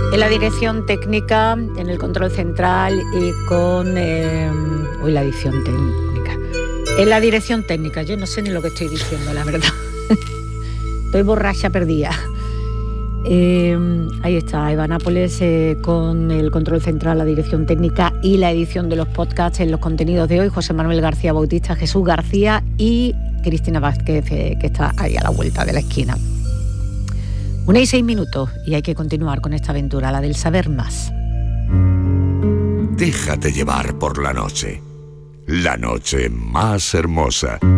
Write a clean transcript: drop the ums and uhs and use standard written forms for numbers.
En la dirección técnica, en el control central y con... hoy la edición técnica. En la dirección técnica, yo no sé ni lo que estoy diciendo, la verdad. Estoy borracha perdida. Ahí está, Eva Nápoles con el control central, la dirección técnica y la edición de los podcasts en los contenidos de hoy. José Manuel García Bautista, Jesús García y Cristina Vázquez, que está ahí a la vuelta de la esquina. 1:06 y hay que continuar con esta aventura, la del saber más. Déjate llevar por la noche más hermosa.